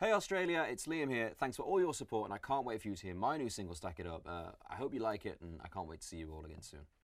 Hey Australia, it's Liam here. Thanks for all your support, and I can't wait for you to hear my new single, Stack It Up. I hope you like it, and I can't wait to see you all again soon.